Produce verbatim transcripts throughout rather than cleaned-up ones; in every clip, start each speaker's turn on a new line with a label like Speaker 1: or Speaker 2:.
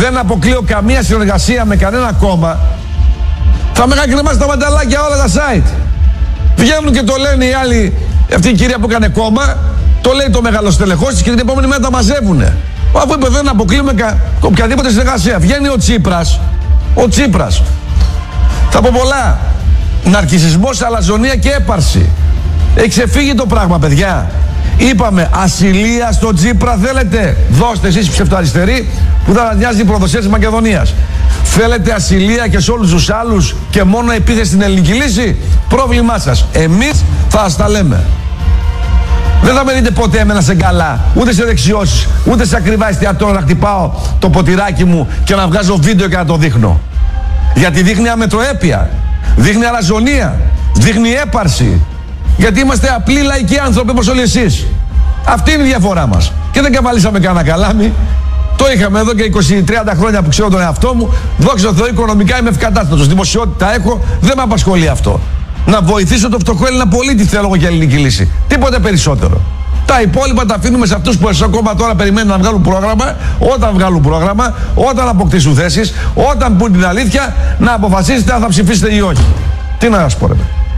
Speaker 1: δεν αποκλείω καμία συνεργασία με κανένα κόμμα, θα με κρεμάσει τα μανταλάκια όλα τα site. Βγαίνουν και το λένε οι άλλοι, αυτή η κυρία που έκανε κόμμα, το λέει το μεγαλοστελεχός της και την επόμενη μέρα τα μαζεύουνε. Αφού είπε δεν αποκλείουμε κα, οποιαδήποτε συνεργασία. Βγαίνει ο Τσίπρας, ο Τσίπρας. Θα πω πολλά. Ναρκισσισμός, αλαζονία και έπαρση. Έχει ξεφύγει το πράγμα, παιδιά. Είπαμε ασυλία στο Τσίπρα θέλετε. Δώστε εσείς ψευτοαριστεροί που θα νοιάζει η προδοσία της Μακεδονίας. Θέλετε ασυλία και σε όλους τους άλλους και μόνο επίθεση στην ελληνική λύση. Πρόβλημά σας. Εμείς θα σας τα λέμε. Δεν θα με δείτε ποτέ εμένα σε καλά, ούτε σε δεξιώσεις, ούτε σε ακριβά εστιατόριο να χτυπάω το ποτηράκι μου και να βγάζω βίντεο και να το δείχνω. Γιατί δείχνει αμετροέπεια, δείχνει αλαζονία, δείχνει έπαρση. Γιατί είμαστε απλοί λαϊκοί άνθρωποι όπως όλοι εσείς. Αυτή είναι η διαφορά μας. Και δεν καβαλήσαμε κανένα καλάμι. Το είχαμε εδώ και είκοσι τριάντα χρόνια που ξέρω τον εαυτό μου. Δόξα τω Θεώ, οικονομικά είμαι ευκατάστατος. Δημοσιότητα έχω, δεν με απασχολεί αυτό. Να βοηθήσω το φτωχό Έλληνα πολίτη θέλω εγώ για ελληνική λύση. Τίποτε περισσότερο. Τα υπόλοιπα τα αφήνουμε σε αυτούς που ακόμα τώρα περιμένουν να βγάλουν πρόγραμμα. Όταν βγάλουν πρόγραμμα, όταν αποκτήσουν θέσεις, όταν πούν την αλήθεια, να αποφασίσετε αν θα ψηφίσετε ή όχι. Τι να σας πω, ρε.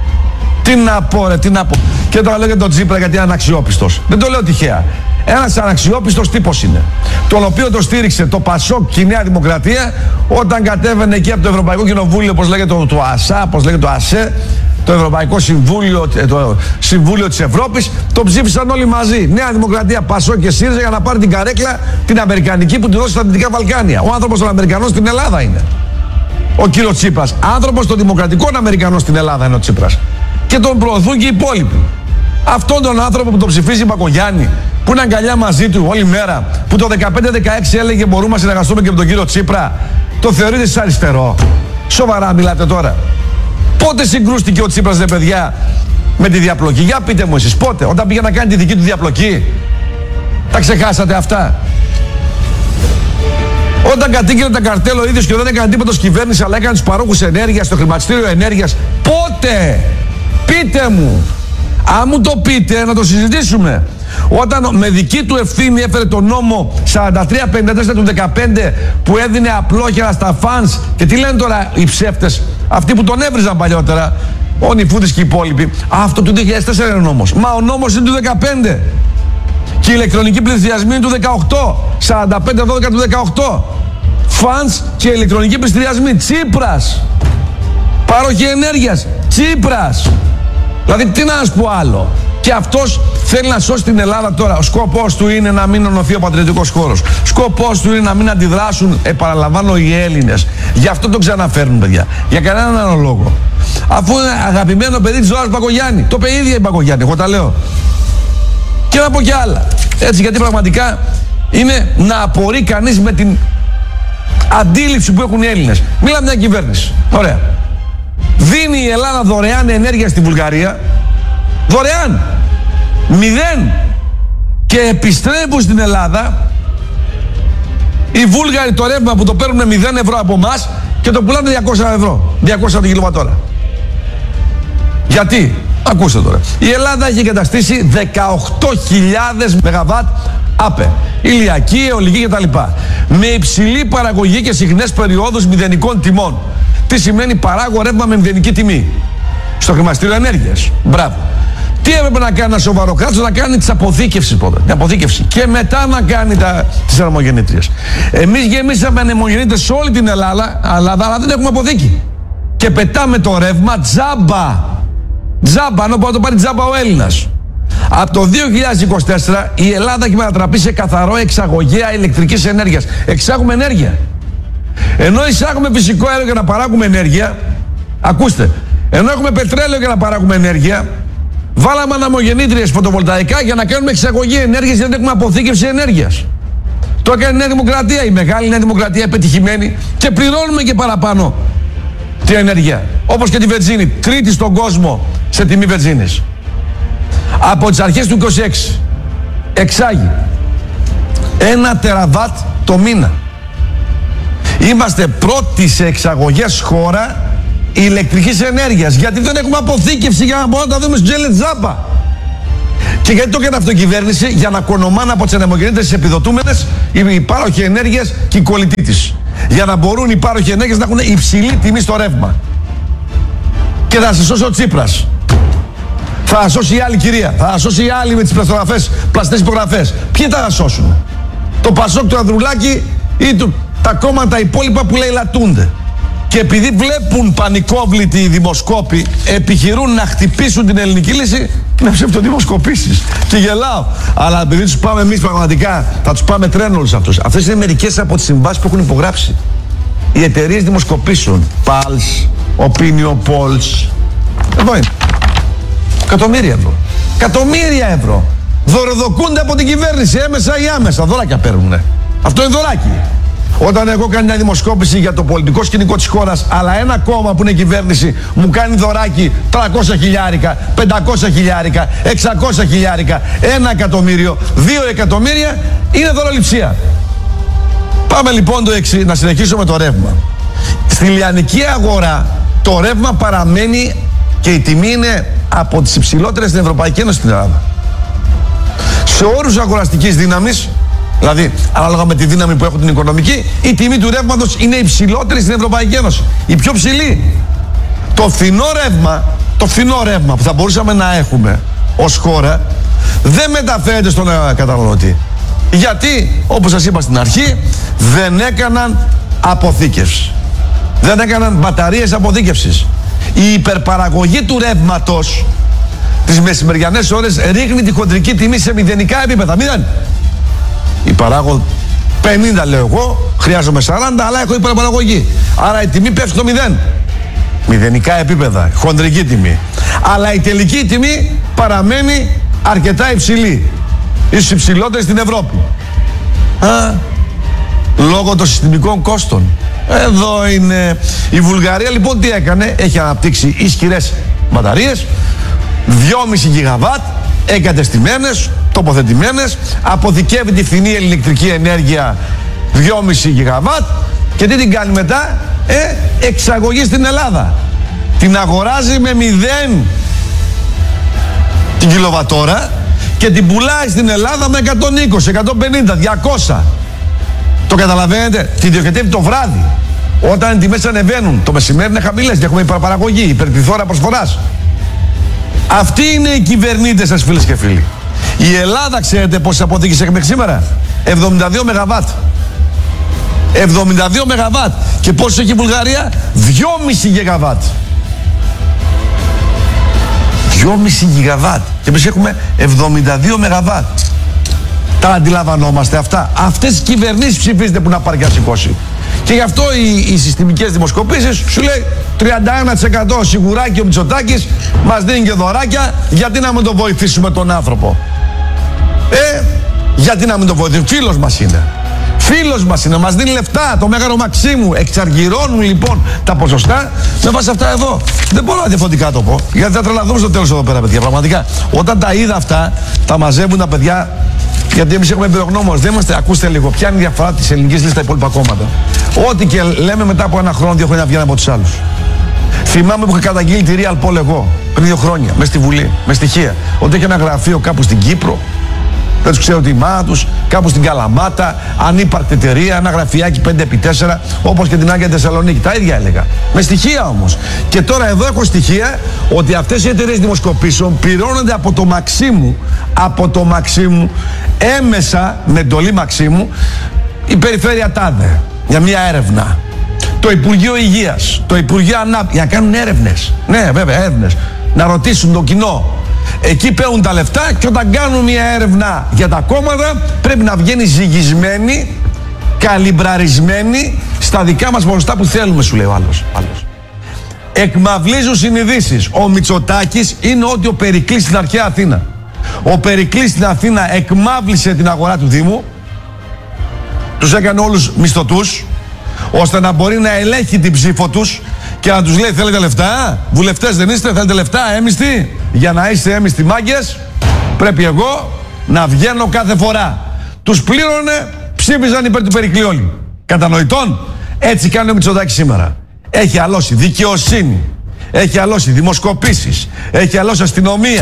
Speaker 1: Τι να πω, ρε, τι να πω. Και τώρα λέω για τον Τσίπρα γιατί είναι αναξιόπιστος. Δεν το λέω τυχαία. Ένας αναξιόπιστος τύπος είναι. Τον οποίο το στήριξε το Πασόκ και η Νέα Δημοκρατία όταν κατέβαινε εκεί από το Ευρωπαϊκό Κοινοβούλιο, όπως λέγεται το, το ΑΣΑ, όπως λέγεται το ΑΣΕ, το Ευρωπαϊκό Συμβούλιο, το Συμβούλιο της Ευρώπης, το ψήφισαν όλοι μαζί. Νέα Δημοκρατία, Πασόκ και ΣΥΡΙΖΑ για να πάρει την καρέκλα την Αμερικανική που τη δώσει στα Δυτικά Βαλκάνια. Ο άνθρωπος των Αμερικανών στην Ελλάδα είναι. Ο κύριος Τσίπρας. Άνθρωπος των Δημοκρατικών Αμερικανών στην Ελλάδα είναι ο Τσίπρας. Και τον προωθούν και οι υπόλοιποι. Αυτόν τον άνθρωπο που τον ψηφίζει η Μπακογιάννη, που είναι αγκαλιά μαζί του όλη μέρα, που το δεκαπέντε δεκαέξι έλεγε μπορούμε να συνεργαστούμε και με τον κύριο Τσίπρα, το θεωρείτε εσείς αριστερό? Σοβαρά μιλάτε τώρα? Πότε συγκρούστηκε ο Τσίπρας, ρε παιδιά, με τη διαπλοκή? Για πείτε μου εσείς, πότε? Όταν πήγε να κάνει τη δική του διαπλοκή? Τα ξεχάσατε αυτά? Όταν κατήγγειλε τα καρτέλ ο ίδιος και δεν έκανε τίποτα ως κυβέρνηση, αλλά έκανε τους παρόχους ενέργειας στο χρηματιστήριο ενέργειας, πότε? Πείτε μου. Αν μου το πείτε, να το συζητήσουμε. Όταν με δική του ευθύνη έφερε τον νόμο σαράντα τρία πενήντα τέσσερα του δεκαπέντε που έδινε απλόχερα στα φανς, και τι λένε τώρα οι ψεύτες, αυτοί που τον έβριζαν παλιότερα, ο Νιφούδης και οι υπόλοιποι, αυτό του δύο χιλιάδες τέσσερα είναι ο νόμος. Μα ο νόμος είναι του δεκαπέντε. Και η ηλεκτρονική πληστηριασμή είναι του δεκαοκτώ. σαράντα πέντε δώδεκα του δεκαοκτώ. Φανς και ηλεκτρονική πληστηριασμή. Τσίπρας. Παροχή ενέργειας. Τσίπρας. Δηλαδή τι να σας πω άλλο. Και αυτός θέλει να σώσει την Ελλάδα τώρα. Ο σκοπός του είναι να μην ενωθεί ο πατριωτικός χώρος. Σκοπός του είναι να μην αντιδράσουν, επαναλαμβάνω, οι Έλληνες. Γι' αυτό τον ξαναφέρνουν, παιδιά. Για κανέναν άλλο λόγο. Αφού είναι αγαπημένο παιδί της Ζωάς Μπακογιάννη. Το είπε η ίδια η Μπακογιάννη, εγώ τα λέω. Και να πω κι άλλα. Έτσι, γιατί πραγματικά είναι να απορεί κανείς με την αντίληψη που έχουν οι Έλληνες. Μίλα μια κυβέρνηση. Ωραία. Δίνει η Ελλάδα δωρεάν ενέργεια στη Βουλγαρία. Δωρεάν. Μηδέν. Και επιστρέφουν στην Ελλάδα οι Βούλγαροι το ρεύμα που το παίρνουν μηδέν ευρώ από εμάς και το πουλάνε διακόσια ευρώ. διακόσια το κιλοβατόρα. Γιατί? Ακούστε τώρα. Η Ελλάδα έχει εγκαταστήσει δεκαοκτώ χιλιάδες μεγαβάτ ΑΠΕ. Ηλιακή, αιωλική κτλ. Με υψηλή παραγωγή και συχνές περιόδους μηδενικών τιμών. Τι σημαίνει? Παράγω ρεύμα με μηδενική τιμή στο χρηματιστήριο ενέργειας. Μπράβο. Τι έπρεπε να κάνει ένα σοβαρό κράτος? Να κάνει τις αποθήκευσεις πρώτα. Την αποθήκευση. Και μετά να κάνει τα, τις ανεμογεννήτριες. Εμείς γεμίσαμε ανεμογεννήτριες σε όλη την Ελλάδα, αλλά, αλλά δεν έχουμε αποθήκη. Και πετάμε το ρεύμα τζάμπα. Τζάμπα, ενώ μπορεί να το πάρει τζάμπα ο Έλληνας. Από το δύο χιλιάδες είκοσι τέσσερα η Ελλάδα έχει μετατραπεί σε καθαρό εξαγωγέα ηλεκτρικής ενέργειας. Εξάγουμε ενέργεια. Ενώ εισάγουμε φυσικό αέριο για να παράγουμε ενέργεια, ακούστε, ενώ έχουμε πετρέλαιο για να παράγουμε ενέργεια, βάλαμε αναμογεννήτριες φωτοβολταϊκά για να κάνουμε εξαγωγή ενέργειας, γιατί έχουμε αποθήκευση ενέργειας. Το έκανε η Νέα Δημοκρατία, η μεγάλη Νέα Δημοκρατία πετυχημένη, και πληρώνουμε και παραπάνω την ενέργεια. Όπως και τη βενζίνη, τρίτη στον κόσμο σε τιμή βενζίνης. Από τις αρχές του είκοσι έξι εξάγει ένα τεραβάτ το μήνα. Είμαστε πρώτοι σε εξαγωγές χώρα ηλεκτρικής ενέργειας. Γιατί δεν έχουμε αποθήκευση για να μπορούμε να τα δούμε στους τζέλες τζάμπα. Και γιατί το έκανε αυτό η κυβέρνηση? Για να κονομάνε από τις ανεμογεννήτρες τις επιδοτούμενες οι πάροχοι ενέργειας και οι κολλητοί της. Για να μπορούν οι πάροχοι ενέργειας να έχουν υψηλή τιμή στο ρεύμα. Και θα σε σώσει ο Τσίπρας. Θα σώσει η άλλη κυρία. Θα σώσει η άλλη με τις πλαστογραφές, πλαστές υπογραφές. Ποιοι θα σώσουν? Το Πασόκ του Ανδρουλάκη ή του, τα κόμματα υπόλοιπα που λαιλατούνται. Και επειδή βλέπουν πανικόβλητοι οι δημοσκόποι, επιχειρούν να χτυπήσουν την ελληνική λύση με ψευτοδημοσκοπήσεις. Και γελάω. Αλλά επειδή τους πάμε εμείς πραγματικά, θα τους πάμε τρένο όλους αυτούς. Αυτές είναι μερικές από τις συμβάσεις που έχουν υπογράψει οι εταιρείες δημοσκοπήσεων. Pulse, Opinion Polls. Εδώ είναι. Εκατομμύρια ευρώ. Εκατομμύρια ευρώ. Δωροδοκούνται από την κυβέρνηση, έμεσα ή άμεσα. Δωράκια παίρνουνε. Αυτό είναι δωράκι. Όταν εγώ κάνω μια δημοσκόπηση για το πολιτικό σκηνικό της χώρας, αλλά ένα κόμμα που είναι κυβέρνηση μου κάνει δωράκι τριακόσια χιλιάρικα, πεντακόσια χιλιάρικα, εξακόσια χιλιάρικα, ένα εκατομμύριο, δύο εκατομμύρια, είναι δωροληψία. Πάμε λοιπόν το εξή, να συνεχίσω με το ρεύμα. Στη λιανική αγορά το ρεύμα παραμένει και η τιμή είναι από τις υψηλότερες στην Ευρωπαϊκή Ένωση στην Ελλάδα. Σε όρους αγοραστικής δύναμης, δηλαδή ανάλογα με τη δύναμη που έχουν την οικονομική, η τιμή του ρεύματος είναι υψηλότερη στην Ευρωπαϊκή Ένωση. Η πιο ψηλή. Το φθηνό ρεύμα, το φθηνό ρεύμα που θα μπορούσαμε να έχουμε ως χώρα, δεν μεταφέρεται στον καταναλωτή. Γιατί, όπως σας είπα στην αρχή, δεν έκαναν αποθήκευση. Δεν έκαναν μπαταρίες αποθήκευσης. Η υπερπαραγωγή του ρεύματος τις μεσημεριανές ώρες ρίχνει τη χοντρική τιμή σε μηδενικά επίπεδα. Μηδέν. Η παράγω πενήντα, λέω εγώ, χρειάζομαι σαράντα, αλλά έχω υπερπαραγωγή. Άρα η τιμή πέφτει στο μηδέν. Μηδενικά επίπεδα, χοντρική τιμή. Αλλά η τελική τιμή παραμένει αρκετά υψηλή. Ίσως υψηλότερη στην Ευρώπη. Α, λόγω των συστημικών κόστων. Εδώ είναι. Η Βουλγαρία λοιπόν τι έκανε? Έχει αναπτύξει ισχυρές μπαταρίες, δυόμισι γιγαβάτ, εγκατεστημένες, τοποθετημένες, αποθηκεύει τη φθηνή ηλεκτρική ενέργεια δυόμισι γιγαβάτ και τι την κάνει μετά? Ε, εξαγωγή στην Ελλάδα. Την αγοράζει με μηδέν την κιλοβατόρα και την πουλάει στην Ελλάδα με εκατόν είκοσι, εκατόν πενήντα, διακόσια. Το καταλαβαίνετε? Την διοχετεύει το βράδυ. Όταν οι τιμές ανεβαίνουν, το μεσημέρι είναι χαμηλές και έχουμε υπερπαραγωγή, υπερπληθώρα προσφοράς. Αυτοί είναι οι κυβερνήτες σας, φίλες και φίλοι. Η Ελλάδα, ξέρετε πόσες αποθήκες έχει μέχρι σήμερα? εβδομήντα δύο μεγαβάτ. εβδομήντα δύο μεγαβάτ. Και πόσες έχει η Βουλγαρία? δυόμισι γιγαβάτ. δυόμισι γιγαβάτ. Και εμείς έχουμε εβδομήντα δύο μεγαβάτ. Τα αντιλαμβανόμαστε αυτά? Αυτές οι κυβερνήσεις ψηφίζετε που να πάρει και να σηκώσει. Και γι' αυτό οι, οι συστημικές δημοσκοπήσεις σου λέει τριάντα ένα τοις εκατό σιγουράκι ο Μητσοτάκης, μας δίνει και δωράκια, γιατί να μην το βοηθήσουμε τον άνθρωπο? Ε, γιατί να μην το βοηθήσουμε? Φίλος μας είναι. Φίλος μας είναι, μας δίνει λεφτά, το Μέγαρο Μαξίμου. Εξαργυρώνουν λοιπόν τα ποσοστά με βάση αυτά εδώ. Δεν μπορώ να διαφορετικά το πω, γιατί θα τρελαθούμε στο τέλος εδώ πέρα, παιδιά. Πραγματικά. Όταν τα είδα αυτά, τα μαζεύουν τα παιδιά. Γιατί εμείς έχουμε εμπειρογνώμονες, δεν είμαστε, ακούστε λίγο, ποια είναι η διαφορά της ελληνικής λύσης στα υπόλοιπα κόμματα. Ό,τι και λέμε μετά από ένα χρόνο, δύο χρόνια βγαίνει από τους άλλους. Θυμάμαι που είχα καταγγείλει τη Real Pol εγώ πριν δύο χρόνια, μες στη Βουλή, με στοιχεία. Ότι είχε ένα γραφείο κάπου στην Κύπρο, δεν τους ξέρω τη μάνα τους, κάπου στην Καλαμάτα, ανύπαρκτη εταιρεία, ένα γραφιάκι πέντε επί τέσσερα, όπως και την Άγια Θεσσαλονίκη. Τα ίδια έλεγα. Με στοιχεία όμως. Και τώρα εδώ έχω στοιχεία ότι αυτές οι εταιρείες δημοσκοπήσεων πληρώνονται από το Μαξίμου, από το Μαξίμου, έμεσα με εντολή Μαξίμου, η Περιφέρεια Τάδε, για μια έρευνα. Το Υπουργείο Υγείας, το Υπουργείο Ανάπτυξης, για να κάνουν έρευνες. Ναι, βέβαια, έρευνες. Να ρωτήσουν το κοινό. Εκεί παίρνουν τα λεφτά και όταν κάνουν μια έρευνα για τα κόμματα πρέπει να βγαίνει ζυγισμένη, καλυμπραρισμένη στα δικά μας ποσοστά που θέλουμε, σου λέει ο άλλος. άλλος. Εκμαυλίζουν συνειδήσεις. Ο Μητσοτάκης είναι ότι ο Περικλής στην αρχαία Αθήνα. Ο Περικλής στην Αθήνα εκμάβλησε την αγορά του Δήμου, τους έκανε όλους μισθωτούς, ώστε να μπορεί να ελέγχει την ψήφο τους και να τους λέει: θέλετε λεφτά, βουλευτές δεν είστε, θέλετε λεφτά, έμιστοι? Για να είστε έμιστοι μάγκες, πρέπει εγώ να βγαίνω κάθε φορά. Τους πλήρωνε, ψήφιζαν υπέρ του Περικλή όλοι. Κατανοητόν? Έτσι κάνει ο Μητσοτάκης σήμερα. Έχει αλώσει δικαιοσύνη, έχει αλώσει δημοσκοπήσεις, έχει αλώσει αστυνομία,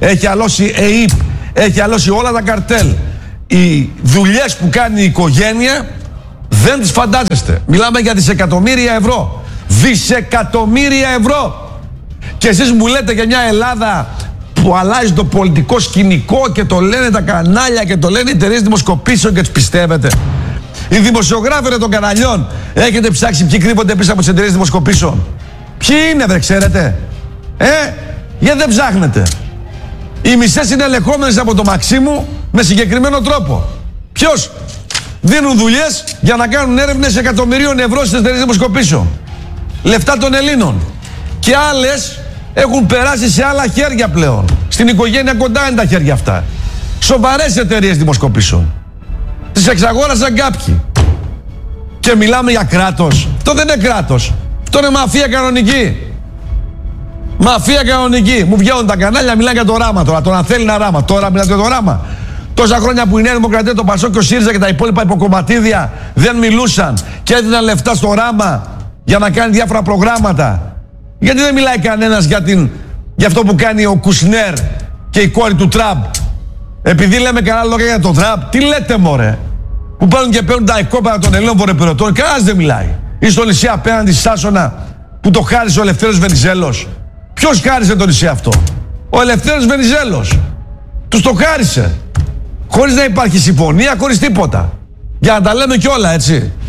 Speaker 1: έχει αλώσει ΕΙΠ, έχει αλώσει όλα τα καρτέλ. Οι δουλειές που κάνει η οικογένεια δεν τις φαντάζεστε. Μιλάμε για δισεκατομμύρια ευρώ. Δισεκατομμύρια ευρώ. Και εσείς μου λέτε για μια Ελλάδα που αλλάζει το πολιτικό σκηνικό και το λένε τα κανάλια και το λένε οι εταιρείες δημοσκοπήσεων και τους πιστεύετε. Οι δημοσιογράφοι των καναλιών, έχετε ψάξει ποιοι κρύβονται πίσω από τις εταιρείες δημοσκοπήσεων? Ποιοι είναι, δεν ξέρετε? Ε, γιατί δεν ψάχνετε? Οι μισές είναι ελεγχόμενες από το Μαξίμου με συγκεκριμένο τρόπο. Ποιος? Δίνουν δουλειές για να κάνουν έρευνες εκατομμυρίων ευρώ στις εταιρείες δημοσκοπήσεων. Λεφτά των Ελλήνων. Και άλλες έχουν περάσει σε άλλα χέρια πλέον. Στην οικογένεια κοντά είναι τα χέρια αυτά. Σοβαρές εταιρείες δημοσκοπήσεων. Τις εξαγόρασαν κάποιοι. Και μιλάμε για κράτος. Αυτό δεν είναι κράτος. Αυτό είναι μαφία κανονική. Μαφία κανονική. Μου βγαίνουν τα κανάλια, μιλάνε για το ράμα τώρα. Το να θέλει ένα ράμα. Τώρα μιλάτε για το ράμα. Τόσα χρόνια που η Νέα Δημοκρατία, το Πασόκ και ο ΣΥΡΙΖΑ και τα υπόλοιπα υποκομματίδια δεν μιλούσαν και έδιναν λεφτά στο ράμα για να κάνει διάφορα προγράμματα. Γιατί δεν μιλάει κανένας για, την, για αυτό που κάνει ο Κουσνέρ και η κόρη του Τραμπ? Επειδή λέμε καλά λόγια για τον Τραμπ, τι λέτε μωρέ? Που παίρνουν και παίρνουν τα οικόπεδα των Ελλήνων βορειοπυρωτών. Κανένας δεν μιλάει. Ή στο νησί απέναντι στη Σάσονα που το χάρισε ο Ελευθέρος Βενιζέλος. Ποιος χάρισε το νησί αυτό? Ο Ελευθέρος Βενιζέλος. Τους το χάρισε. Χωρίς να υπάρχει συμφωνία, χωρίς τίποτα. Για να τα λέμε κιόλα, έτσι.